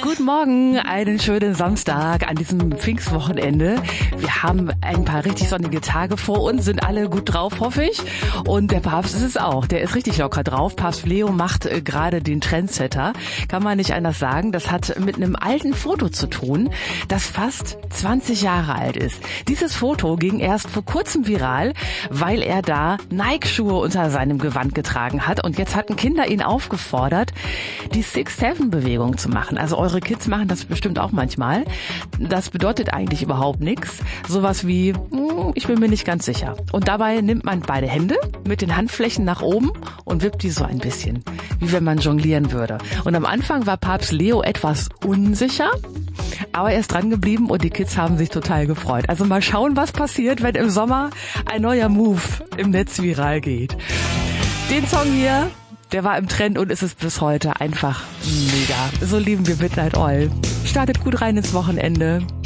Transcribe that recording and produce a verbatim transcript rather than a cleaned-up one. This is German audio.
Guten Morgen, einen schönen Samstag an diesem Pfingstwochenende. Wir haben ein paar richtig sonnige Tage vor uns, sind alle gut drauf, hoffe ich. Und der Papst ist es auch, der ist richtig locker drauf. Papst Leo macht äh, gerade den Trendsetter, kann man nicht anders sagen. Das hat mit einem alten Foto zu tun, das fast zwanzig Jahre alt ist. Dieses Foto ging erst vor kurzem viral, weil er da Nike-Schuhe unter seinem Gewand getragen hat. Und jetzt hatten Kinder ihn aufgefordert, die six seven Bewegung zu machen. Also eure Kids machen das bestimmt auch manchmal. Das bedeutet eigentlich überhaupt nichts. Sowas wie, hm, ich bin mir nicht ganz sicher. Und dabei nimmt man beide Hände mit den Handflächen nach oben und wippt die so ein bisschen, wie wenn man jonglieren würde. Und am Anfang war Papst Leo etwas unsicher, aber er ist dran geblieben und die Kids haben sich total gefreut. Also mal schauen, was passiert, wenn im Sommer ein neuer Move im Netz viral geht. Den Song hier, der war im Trend und ist es bis heute einfach mega. So lieben wir Midnight Oil. Startet gut rein ins Wochenende.